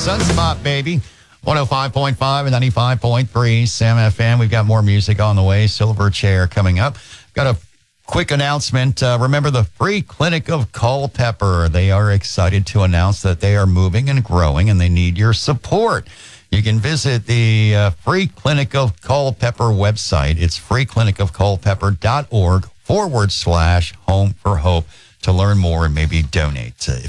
Sunspot, baby. 105.5 and 95.3 Sam FM. We've got more music on the way. Silverchair coming up. Got a quick announcement. Remember the Free Clinic of Culpeper. They are excited to announce that they are moving and growing and they need your support. You can visit the Free Clinic of Culpeper website. It's freeclinicofculpeper.org/Home for Hope to learn more and maybe donate.